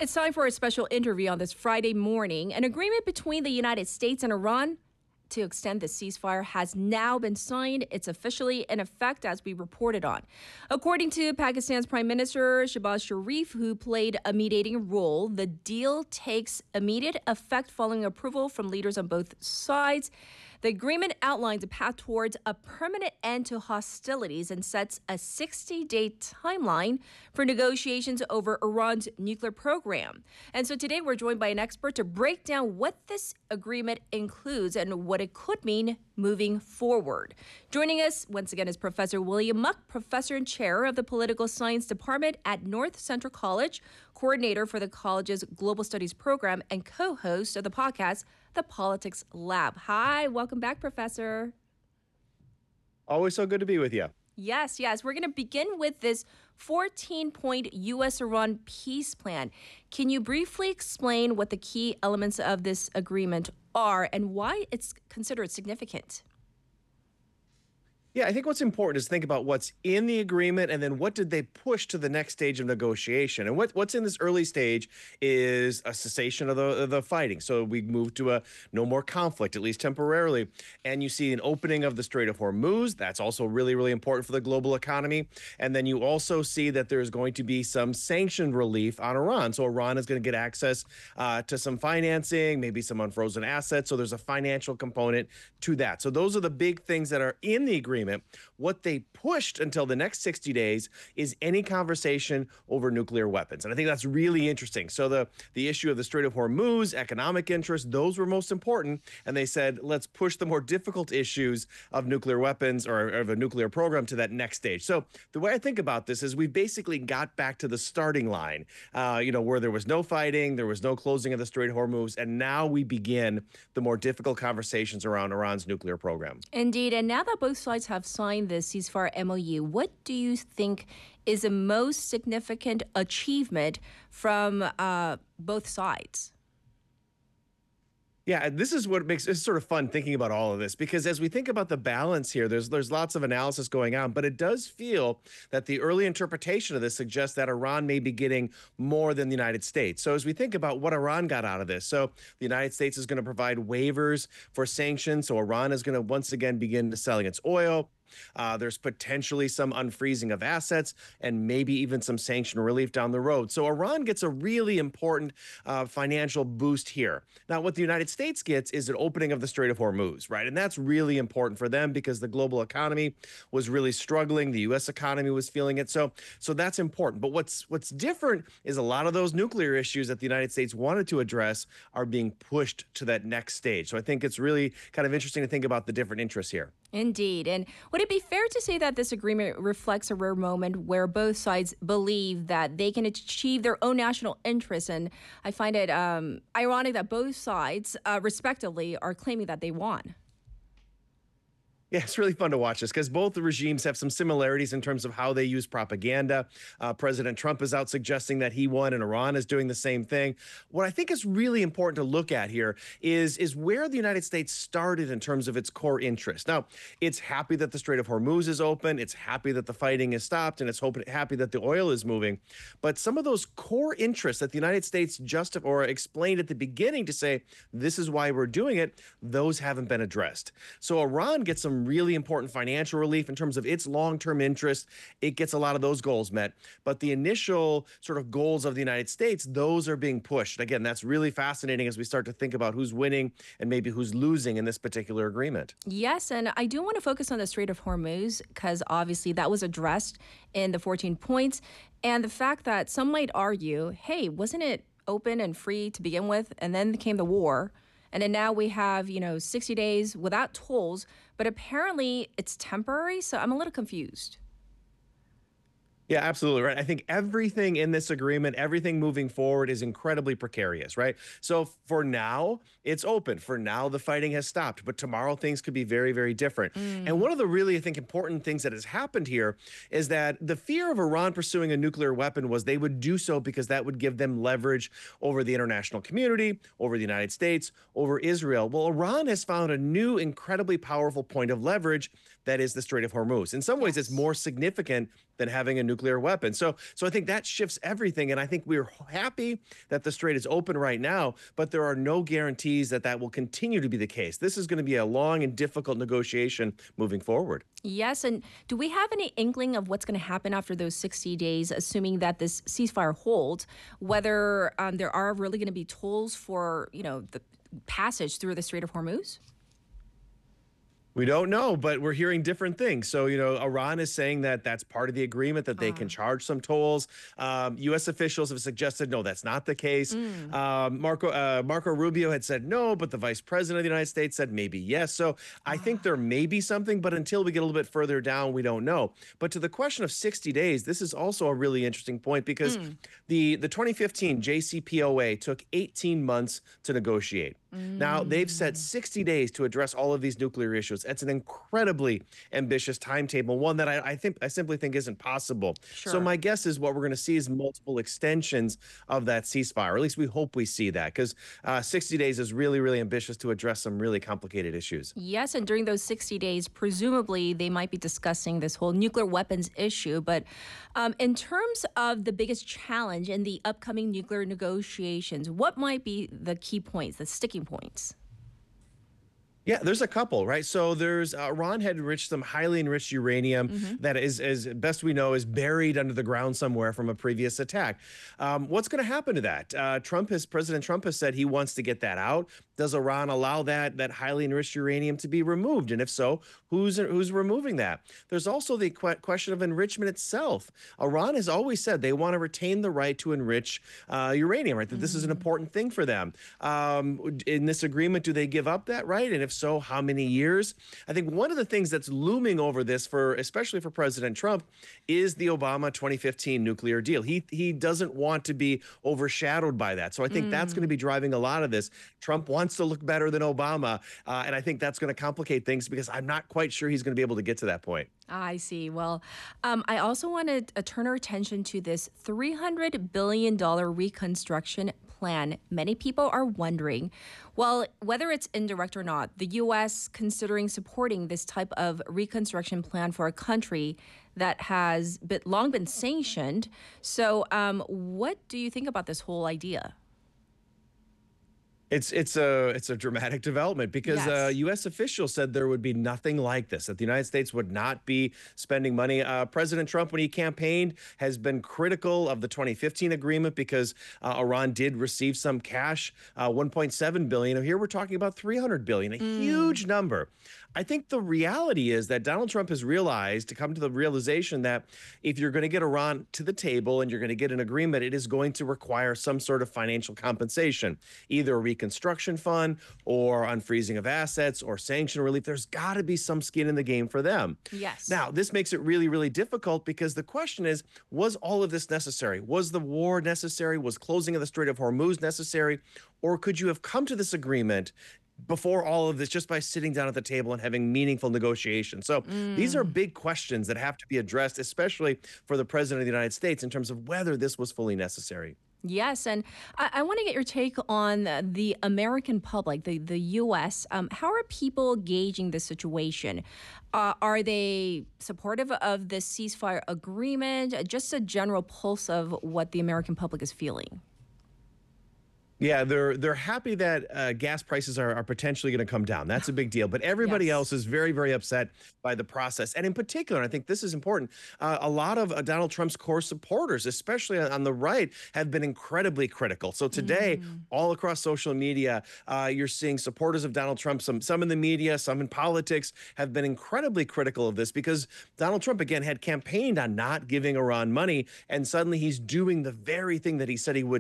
It's time for a special interview on this Friday morning. An agreement between the United States and Iran to extend the ceasefire has now been signed. It's officially in effect, as we reported on. According to Pakistan's Prime Minister Shehbaz Sharif, who played a mediating role, the deal takes immediate effect following approval from leaders on both sides. The agreement outlines a path towards a permanent end to hostilities and sets a 60-day timeline for negotiations over Iran's nuclear program. And so today we're joined by an expert to break down what this agreement includes and what it could mean moving forward. Joining us once again is Professor William Muck, Professor and Chair of the Political Science Department at North Central College, coordinator for the college's Global Studies program, and co-host of the podcast, The Politics Lab. Hi, welcome back, Professor. Always so good to be with you. Yes. We're going to begin with this 14-point U.S.-Iran peace plan. Can you briefly explain what the key elements of this agreement are and why it's considered significant? Yeah, I think what's important is think about what's in the agreement and then what did they push to the next stage of negotiation. And what's in this early stage is a cessation of the fighting. So we move to a no more conflict, at least temporarily. And you see an opening of the Strait of Hormuz. That's also really, really important for the global economy. And then you also see that there's going to be some sanctioned relief on Iran. So Iran is going to get access to some financing, maybe some unfrozen assets. So there's a financial component to that. So those are the big things that are in the agreement. What they pushed until the next 60 days is any conversation over nuclear weapons. And I think that's really interesting. So the issue of the Strait of Hormuz, economic interests, those were most important. And they said, let's push the more difficult issues of nuclear weapons or of a nuclear program to that next stage. So the way I think about this is we basically got back to the starting line, where there was no fighting, there was no closing of the Strait of Hormuz. And now we begin the more difficult conversations around Iran's nuclear program. Indeed. And now that both sides have signed the ceasefire MOU, what do you think is the most significant achievement from both sides? Yeah, this is what makes it sort of fun thinking about all of this, because as we think about the balance here, there's lots of analysis going on, but it does feel that the early interpretation of this suggests that Iran may be getting more than the United States. So as we think about what Iran got out of this, so the United States is going to provide waivers for sanctions, so Iran is going to once again begin selling its oil. There's potentially some unfreezing of assets and maybe even some sanction relief down the road. So Iran gets a really important financial boost here. Now, what the United States gets is an opening of the Strait of Hormuz, right? And that's really important for them because the global economy was really struggling. The U.S. economy was feeling it. So that's important. But what's different is a lot of those nuclear issues that the United States wanted to address are being pushed to that next stage. So I think it's really kind of interesting to think about the different interests here. Indeed. And would it be fair to say that this agreement reflects a rare moment where both sides believe that they can achieve their own national interests? And I find it ironic that both sides, respectively, are claiming that they won. Yeah, it's really fun to watch this because both the regimes have some similarities in terms of how they use propaganda. President Trump is out suggesting that he won and Iran is doing the same thing. What I think is really important to look at here is where the United States started in terms of its core interest. Now, it's happy that the Strait of Hormuz is open. It's happy that the fighting is stopped, and it's happy that the oil is moving. But some of those core interests that the United States explained at the beginning to say, this is why we're doing it, those haven't been addressed. So Iran gets some really important financial relief in terms of its long-term interest. It gets a lot of those goals met. But the initial sort of goals of the United States, those are being pushed. Again, that's really fascinating as we start to think about who's winning and maybe who's losing in this particular agreement. Yes, and I do want to focus on the Strait of Hormuz because obviously that was addressed in the 14 points. And the fact that some might argue, hey, wasn't it open and free to begin with? And then came the war. And then now we have, 60 days without tolls, but apparently it's temporary. So I'm a little confused. Yeah, absolutely right. I think everything in this agreement, everything moving forward is incredibly precarious, right? So for now, it's open. For now, the fighting has stopped, but tomorrow things could be very, very different. And one of the really, I think, important things that has happened here is that the fear of Iran pursuing a nuclear weapon was they would do so because that would give them leverage over the international community, over the United States, over Israel. Well, Iran has found a new, incredibly powerful point of leverage that is the Strait of Hormuz. In some ways, it's Yes. more significant than having a nuclear weapon. So I think that shifts everything. And I think we're happy that the strait is open right now, but there are no guarantees that that will continue to be the case. This is going to be a long and difficult negotiation moving forward. Yes, and do we have any inkling of what's going to happen after those 60 days, assuming that this ceasefire holds? Whether there are really going to be tolls for, the passage through the Strait of Hormuz? We don't know, but we're hearing different things. So, Iran is saying that that's part of the agreement, that they can charge some tolls. U.S. officials have suggested, no, that's not the case. Marco Rubio had said no, but the vice president of the United States said maybe yes. So I think there may be something, but until we get a little bit further down, we don't know. But to the question of 60 days, this is also a really interesting point because the 2015 JCPOA took 18 months to negotiate. Now, they've set 60 days to address all of these nuclear issues. It's an incredibly ambitious timetable, one that I simply think isn't possible. So Sure. my guess is what we're going to see is multiple extensions of that ceasefire. Or at least we hope we see that, because 60 days is really, really ambitious to address some really complicated issues. Yes, and during those 60 days, presumably they might be discussing this whole nuclear weapons issue. But in terms of the biggest challenge in the upcoming nuclear negotiations, what might be the key points, the sticking points? Yeah, there's a couple, right? So there's Iran had enriched some highly enriched uranium that is, as best we know, is buried under the ground somewhere from a previous attack. What's going to happen to that? President Trump has said he wants to get that out. Does Iran allow that highly enriched uranium to be removed? And if so, who's removing that? There's also the question of enrichment itself. Iran has always said they want to retain the right to enrich uranium, right? That this is an important thing for them. In this agreement, do they give up that right? And if so, how many years? I think one of the things that's looming over this, especially for President Trump, is the Obama 2015 nuclear deal. He doesn't want to be overshadowed by that. So I think that's going to be driving a lot of this. Trump wants to look better than Obama, and I think that's going to complicate things because I'm not quite sure he's going to be able to get to that point. I see. Well, I also want to turn our attention to this $300 billion reconstruction plan. Many people are wondering, well, whether it's indirect or not, the U.S. considering supporting this type of reconstruction plan for a country that has long been sanctioned. So what do you think about this whole idea? It's a dramatic development because Yes. U.S. officials said there would be nothing like this, that the United States would not be spending money. President Trump, when he campaigned, has been critical of the 2015 agreement because Iran did receive some cash, 1.7 billion. Here we're talking about 300 billion, a huge number. I think the reality is that Donald Trump has come to the realization that if you're going to get Iran to the table and you're going to get an agreement, it is going to require some sort of financial compensation, either a reconstruction fund or unfreezing of assets or sanction relief. There's got to be some skin in the game for them. Yes. Now, this makes it really, really difficult because the question is, was all of this necessary? Was the war necessary? Was closing of the Strait of Hormuz necessary? Or could you have come to this agreement before all of this just by sitting down at the table and having meaningful negotiations? So these are big questions that have to be addressed, especially for the president of the United States, in terms of whether this was fully necessary. Yes, and I want to get your take on the American public, the U.S. How are people gauging the situation? Are they supportive of the ceasefire agreement? Just a general pulse of what the American public is feeling. Yeah, they're happy that gas prices are potentially going to come down. That's a big deal. But everybody Yes. else is very, very upset by the process. And in particular, I think this is important, a lot of Donald Trump's core supporters, especially on the right, have been incredibly critical. So today, all across social media, you're seeing supporters of Donald Trump, some in the media, some in politics, have been incredibly critical of this because Donald Trump, again, had campaigned on not giving Iran money. And suddenly he's doing the very thing that he said he would